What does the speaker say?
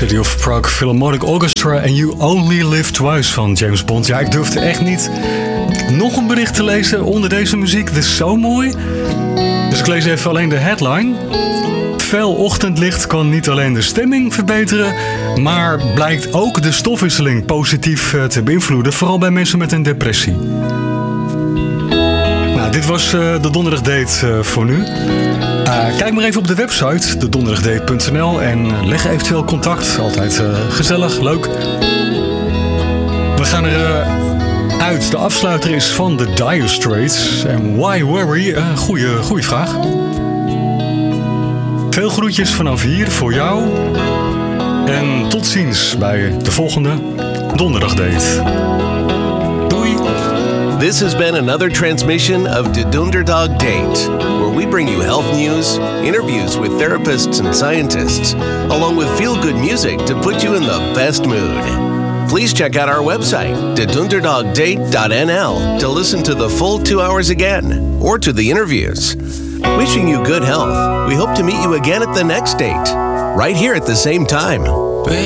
City of Prague Philharmonic Orchestra en You Only Live Twice van James Bond. Ja, ik durfde echt niet nog een bericht te lezen onder deze muziek. Dit is zo mooi. Dus ik lees even alleen de headline. Fel ochtendlicht kan niet alleen de stemming verbeteren, maar blijkt ook de stofwisseling positief te beïnvloeden, vooral bij mensen met een depressie. Nou, dit was de Donderdag Date voor nu. Kijk maar even op de website, dedonderdagdate.nl, en leg eventueel contact. Altijd gezellig, leuk. We gaan er uit. De afsluiter is van The Dire Straits. En Why Worry? Goeie vraag. Veel groetjes vanaf hier voor jou. En tot ziens bij de volgende Donderdag Date. Doei! This has been another transmission of the Donderdag Date, where we bring you health news, interviews with therapists and scientists, along with feel-good music to put you in the best mood. Please check out our website, dedonderdagdate.nl, to listen to the full 2 hours again, or to the interviews. Wishing you good health. We hope to meet you again at the next date, right here at the same time.